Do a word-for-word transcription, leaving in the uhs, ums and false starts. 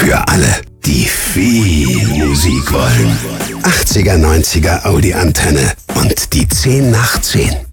Für alle, die viel Musik wollen. achtziger, neunziger Audi-Antenne und die zehn nach zehn.